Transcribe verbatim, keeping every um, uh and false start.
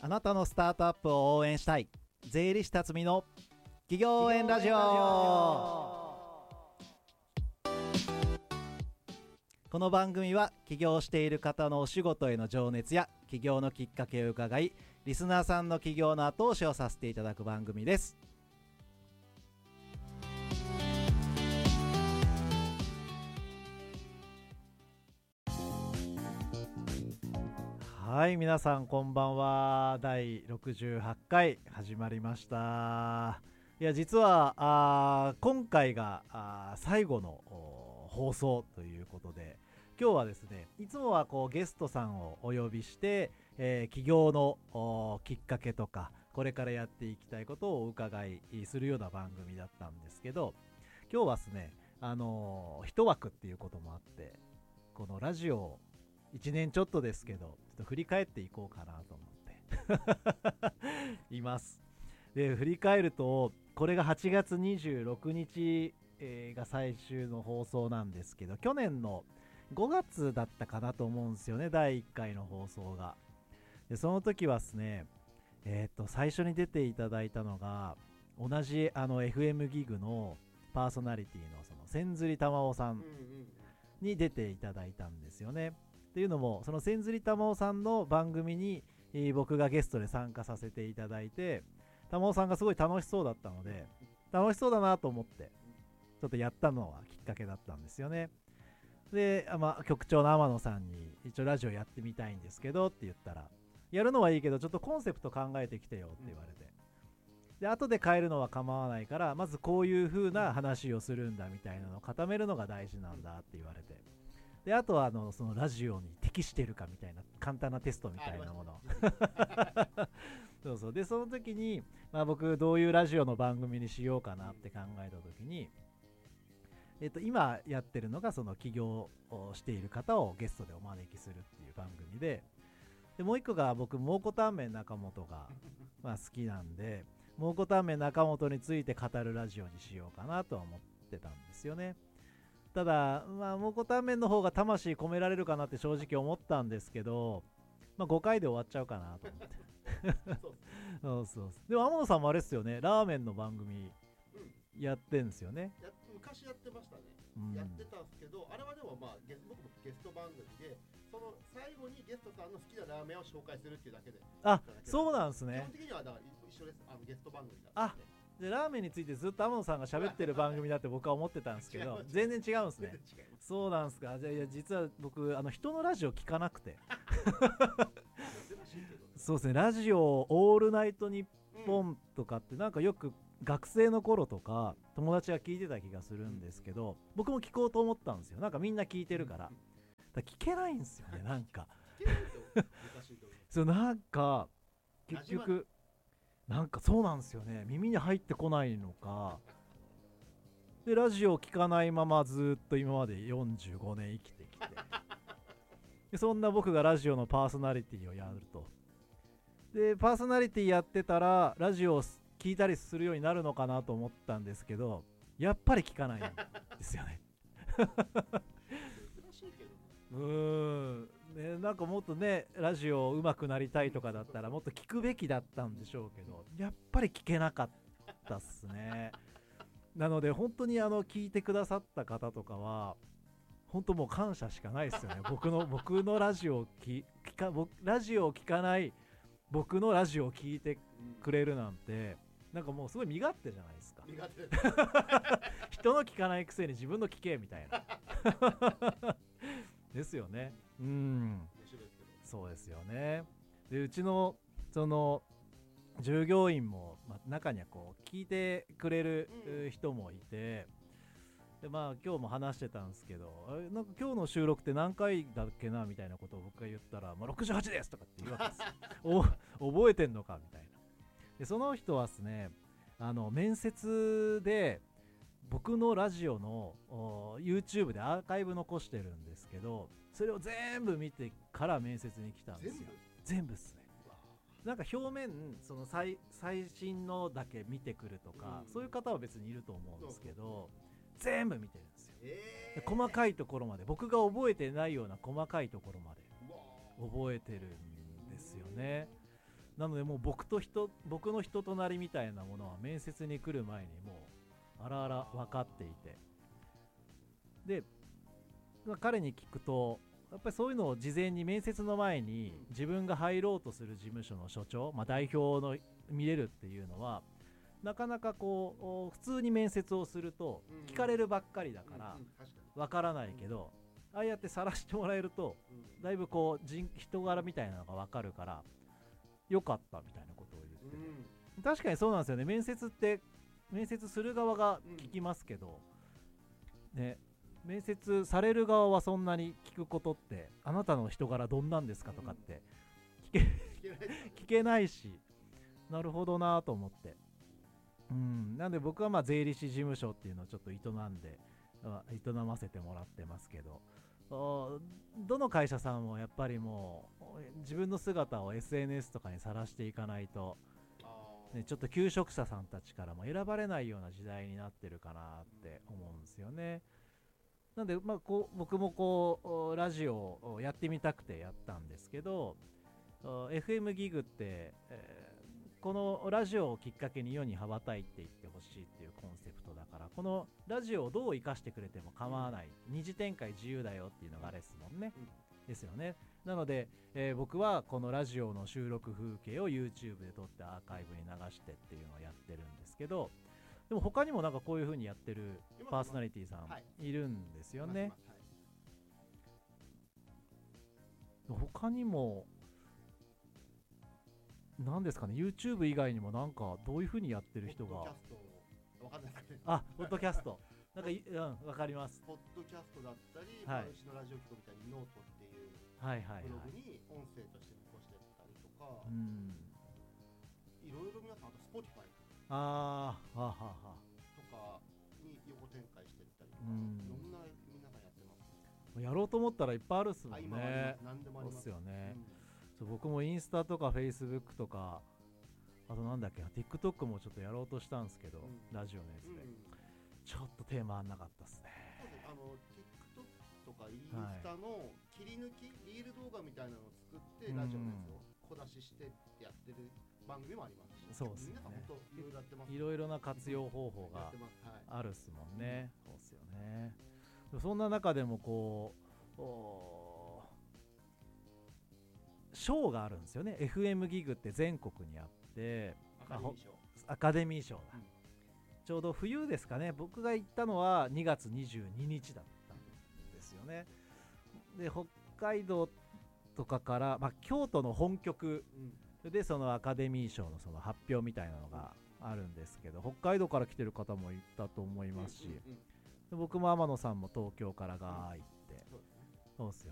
あなたのスタートアップを応援したい税理士辰巳の企業応援ラジオ。この番組は起業している方のお仕事への情熱や起業のきっかけを伺い、リスナーさんの起業の後押しをさせていただく番組です。はい、皆さんこんばんは。だいろくじゅうはちかい始まりました。いや実はあ今回があ最後の放送ということで、今日はですね、いつもはこうゲストさんをお呼びして、えー、起業のきっかけとかこれからやっていきたいことをお伺いするような番組だったんですけど、今日はですね、あのー、一枠っていうこともあって、このラジオをいちねんちょっとですけどちょっと振り返っていこうかなと思っています。で振り返ると、これがはちがつにじゅうろくにち、えー、が最終の放送なんですけど、去年のごがつだったかなと思うんですよね、だいいっかいの放送が。でその時はですね、えー、と最初に出ていただいたのが同じあの エフエム ギグのパーソナリティのその千釣り玉緒さんに出ていただいたんですよね。っていうのも、その千釣り玉緒さんの番組に、えー、僕がゲストで参加させていただいて、玉緒さんがすごい楽しそうだったので、楽しそうだなと思ってちょっとやったのはきっかけだったんですよね。で、まあ、局長の天野さんに一応ラジオやってみたいんですけどって言ったら、やるのはいいけどちょっとコンセプト考えてきてよって言われて、で後で変えるのは構わないから、まずこういう風な話をするんだみたいなのを固めるのが大事なんだって言われて、であとはあのそのラジオに適しているかみたいな簡単なテストみたいなものそうそう。でその時に、まあ、僕どういうラジオの番組にしようかなって考えた時に、えっと、今やってるのがその起業をしている方をゲストでお招きするっていう番組で、でもう一個が僕蒙古タンメン中本が、まあ、好きなんで、蒙古タンメン中本について語るラジオにしようかなとは思ってたんですよね。ただ、まあ、蒙古タンメンの方が魂込められるかなって正直思ったんですけど、まあ、ごかいで終わっちゃうかなと思ってそうそうそう。でも天野さんもあれですよね、ラーメンの番組やってんですよね。 や昔やってましたね、 うん、 やってたんですけど、あれはでもまあゲ僕もゲスト番組で、その最後にゲストさんの好きなラーメンを紹介するっていうだけで。 あ、そうなんですね。 基本的にはだから一緒です、あのゲスト番組だったんで。 あ、でラーメンについてずっと天野さんが喋ってる番組だって僕は思ってたんですけど全然違うんですね。そうなんですか。じゃあいや実は僕あの人のラジオ聞かなくてそうですね、ラジオオールナイトニッポンとかってなんかよく学生の頃とか友達が聞いてた気がするんですけど、僕も聞こうと思ったんですよ。なんかみんな聞いてるから、だから聞けないんですよね。なんかそうなんか結局なんかそうなんですよね、耳に入ってこないのかで、ラジオ聞かないままずっと今までよんじゅうごねん生きてきてでそんな僕がラジオのパーソナリティをやると、でパーソナリティやってたらラジオを聞いたりするようになるのかなと思ったんですけど、やっぱり聞かないんですよねうーんね、なんかもっとねラジオ上手くなりたいとかだったらもっと聞くべきだったんでしょうけど、やっぱり聞けなかったっすね。なので本当にあの聞いてくださった方とかは本当もう感謝しかないですよね。僕の僕のラジオを聞か僕ラジオを聞かない僕のラジオを聞いてくれるなんて、なんかもうすごい身勝手じゃないですか。身勝手人の聞かないくせに自分の聞けみたいなですよね。うん、そうですよね。でうちのその従業員も、まあ、中にはこう聞いてくれる人もいて、でまあ今日も話してたんですけど、あれなんか今日の収録って何回だっけなみたいなことを僕が言ったら、まあ、ろくじゅうはちですとかって言うわけですよお覚えてんのかみたいな。でその人はですね、あの面接で僕のラジオの YouTube でアーカイブ残してるんですけど、それを全部見てから面接に来たんですよ。全部っすね。なんか表面その 最, 最新のだけ見てくるとか、うん、そういう方は別にいると思うんですけど、全部見てるんですよ、えー、細かいところまで、僕が覚えてないような細かいところまで覚えてるんですよね。 なのでもう僕と人僕の人となりみたいなものは面接に来る前にもうあらあら分かっていて、で、まあ彼に聞くとやっぱりそういうのを事前に面接の前に自分が入ろうとする事務所の所長、まあ、代表の見れるっていうのはなかなかこう普通に面接をすると聞かれるばっかりだからわからないけど、ああやって晒してもらえるとだいぶこう人人柄みたいなのがわかるからよかったみたいなことを言ってて、確かにそうなんですよね。面接って面接する側が聞きますけど、ね、面接される側はそんなに聞くことって、あなたの人柄どんなんですかとかって聞け、聞けないし、なるほどなと思って、うん、なんで僕はまあ税理士事務所っていうのをちょっと営んで営ませてもらってますけど、どの会社さんもやっぱりもう自分の姿を エスエヌエス とかにさらしていかないと、ね、ちょっと求職者さんたちからも選ばれないような時代になってるかなって思うんですよね。なんで、まあ、こう僕もこうラジオをやってみたくてやったんですけど、 エフエム ギグって、えーこのラジオをきっかけに世に羽ばたいていってほしいっていうコンセプトだから、このラジオをどう生かしてくれても構わない、二次展開自由だよっていうのがあれですもんね、うん、ですよね。なので、えー僕はこのラジオの収録風景を YouTube で撮ってアーカイブに流してっていうのをやってるんですけど、でも他にもなんかこういう風にやってるパーソナリティさんいるんですよね。他にもなんですかね、 YouTube 以外にもなんかどういう風にやってる人が、あ、ポッドキャストなんかい、うん、わかります。 ポッドキャストだったり、 はい、 私のラジオ局みたいにノートっていうはいはいはい、 ブログに音声として残してったりとか、 うん、 いろいろ皆さん、あと Spotify あーはははとかに横展開してったりとか、 うん、 いろんな皆さんやってます。 やろうと思ったらいっぱいあるっすもんね。 今は何でもあります。 そうっすよね、 うん、 そう僕もインスタとか Facebook とか、あとなんだっけな TikTok もちょっとやろうとしたんですけど、うん、ラジオのやつで、うん、ちょっとテーマあんなかったっすね。 そうです。あの TikTok とかインスタの切り抜き、はい、リール動画みたいなのを作ってラジオのやつを小出ししてやってる番組もありますし、 そうっすね、 いろいろやってます。 いろいろな活用方法があるっすもんね、うん、そうっすよね。そんな中でもこう賞があるんですよね。 エフエム ギグって全国にあって、 アカデミー賞、 アカデミー賞だ、うん、ちょうど冬ですかね。僕が行ったのはにがつにじゅうににちだったんですよね。で北海道とかから、まあ、京都の本局でそのアカデミー賞のその発表みたいなのがあるんですけど、北海道から来てる方もいたと思いますし、うんうんうん、僕も天野さんも東京からがー行って、うん、そうですよ